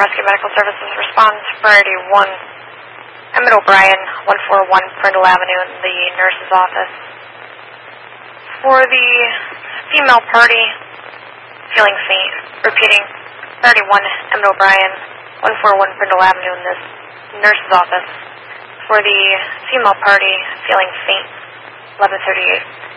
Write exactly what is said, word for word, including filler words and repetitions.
Rescue Medical Services response, priority one, Emmett O'Brien, one forty-one Prindle Avenue in the nurse's office. For the female party, feeling faint, repeating, priority one, Emmett O'Brien, one forty-one Prindle Avenue in this nurse's office. For the female party, feeling faint, eleven thirty-eight.